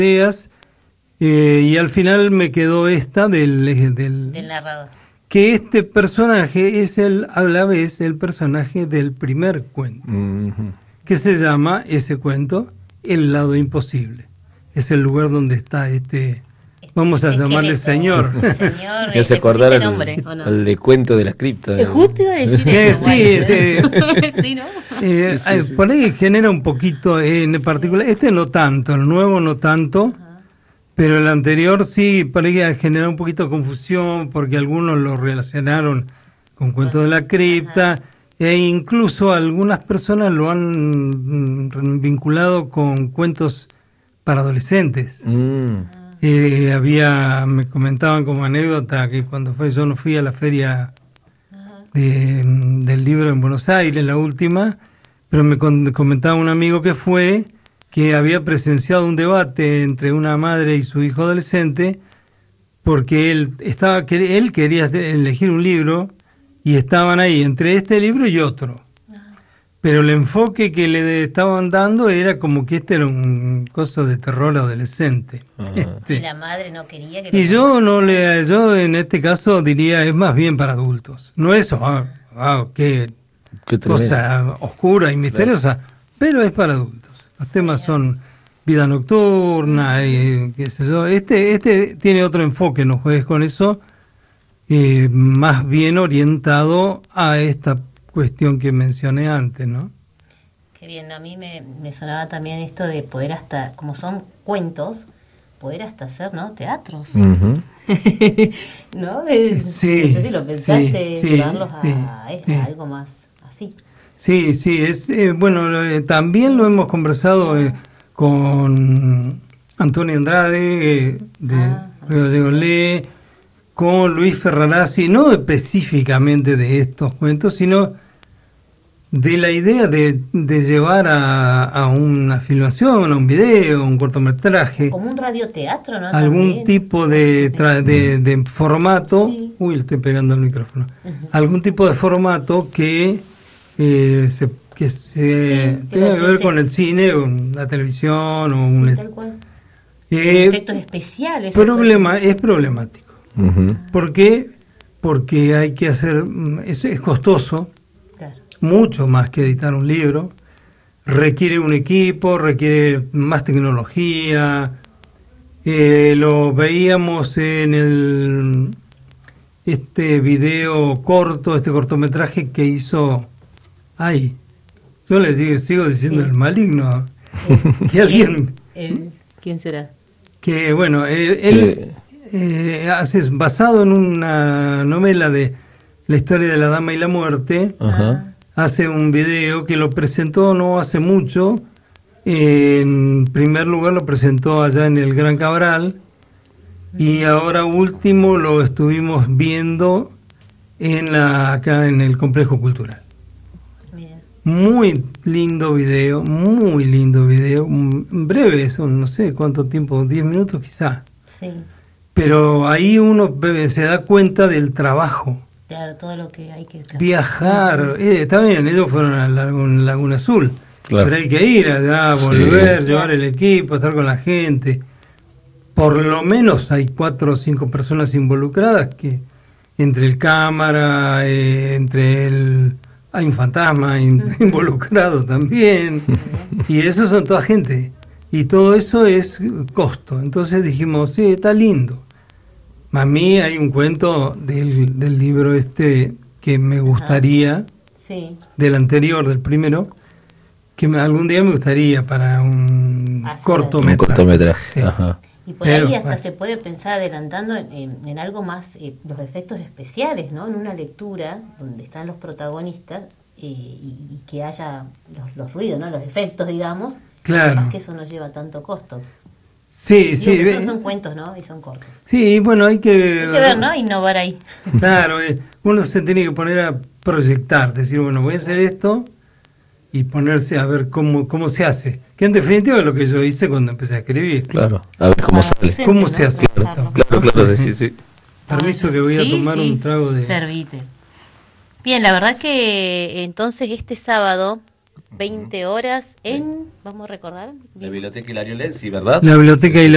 ideas, y al final me quedó esta del narrador. Que este personaje es a la vez el personaje del primer cuento, que se llama ese cuento El lado imposible. Es el lugar donde está vamos a llamarle señor. Señor, me hace acordar nombre, ¿o no? al de Cuento de la Cripta. Justo iba a decir eso. Sí, sí, ¿no? Sí. Por ahí genera un poquito, en particular, no tanto, el nuevo no tanto, pero el anterior sí, por ahí genera un poquito de confusión, porque algunos lo relacionaron con Cuento de la Cripta, e incluso algunas personas lo han vinculado con cuentos para adolescentes. Me comentaban como anécdota que cuando yo no fui a la feria del libro en Buenos Aires, la última, pero me comentaba un amigo que había presenciado un debate entre una madre y su hijo adolescente, porque él quería elegir un libro y estaban ahí entre este libro y otro. Pero el enfoque que le estaban dando era como que era un coso de terror adolescente. Y la madre no quería que... Y yo en este caso diría, es más bien para adultos. No eso, qué cosa oscura y misteriosa, pero es para adultos. Los temas son vida nocturna, qué sé yo. Este tiene otro enfoque, no juegues con eso, más bien orientado a esta cuestión que mencioné antes, ¿no? Qué bien, a mí me sonaba también esto de poder hasta, como son cuentos, poder hasta hacer, ¿no? Teatros. ¿No? No sé si lo pensaste, llevarlos a algo más así. Sí, bueno, también lo hemos conversado con Antonio Andrade, de Gallego Lee, con Luis Ferrarazzi, no específicamente de estos cuentos, sino de la idea de llevar a una filmación, a un video, un cortometraje. Como un radioteatro, ¿no? Algún También. tipo de formato. Sí. Uy, le estoy pegando el micrófono. Algún tipo de formato que tenga que ver con el cine, o la televisión, o tal cual. Efectos especiales. Es problemático. ¿Por qué? Porque hay que hacer, es costoso, mucho más que editar un libro, requiere un equipo, requiere más tecnología. Lo veíamos en este video corto, este cortometraje que hizo, yo les sigo diciendo el maligno, que alguien... ¿Quién será? Que bueno, él basado en una novela de la historia de la Dama y la Muerte, hace un video que lo presentó no hace mucho. En primer lugar lo presentó allá en el Gran Cabral, y ahora último lo estuvimos viendo acá en el Complejo Cultural. Muy lindo video, breve, son no sé cuánto tiempo, 10 minutos quizá. Sí. Pero ahí uno se da cuenta del trabajo. Claro, todo lo que hay que... Viajar, está bien, ellos fueron a Laguna Azul, pero hay que ir allá, volver, llevar el equipo, estar con la gente. Por lo menos hay 4 o 5 personas involucradas, que entre el cámara, hay un fantasma involucrado también, y eso son toda gente, y todo eso es costo. Entonces dijimos, sí, está lindo. A mí hay un cuento del libro que me gustaría, del anterior, del primero, que algún día me gustaría para un cortometraje. Sí. Y por ahí hasta se puede pensar adelantando en algo más, los efectos especiales, ¿no? En una lectura donde están los protagonistas y que haya los ruidos, ¿no? Los efectos, digamos. Claro. Además que eso no lleva tanto costo. Sí. Son cuentos, ¿no? Y son cortos. Sí, bueno, hay que ver, ¿no? Innovar ahí. Claro, uno se tiene que poner a proyectar, decir, bueno, voy a hacer esto, y ponerse a ver cómo se hace. Que en definitiva es lo que yo hice cuando empecé a escribir. Claro, a ver cómo sale. ¿Cómo se hace esto? Claro, sí. Permiso que voy a tomar un trago de... Servite. Bien, la verdad que entonces este sábado, 20 horas, vamos a recordar. La Biblioteca Hilario Lenzi, ¿verdad? La Biblioteca Hilario